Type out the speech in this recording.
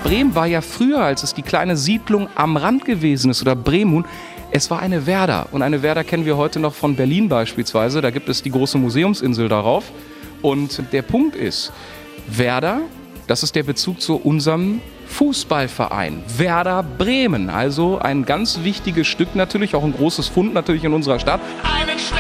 Bremen war ja früher, als es die kleine Siedlung am Rand gewesen ist, oder Bremhun, es war eine Werder. Und eine Werder kennen wir heute noch von Berlin beispielsweise. Da gibt es die große Museumsinsel darauf. Und der Punkt ist, Werder, das ist der Bezug zu unserem Fußballverein. Werder Bremen. Also ein ganz wichtiges Stück natürlich, auch ein großes Fund natürlich in unserer Stadt.